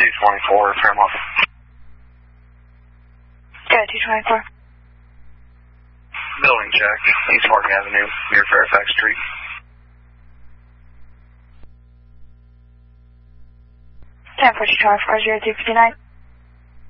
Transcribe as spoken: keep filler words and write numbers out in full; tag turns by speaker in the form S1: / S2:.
S1: two twenty-four, Fairmont.
S2: Yeah, two twenty-four.
S1: Building check, East Park Avenue, near Fairfax Street.
S2: ten four two twenty-four, zero two fifty-nine.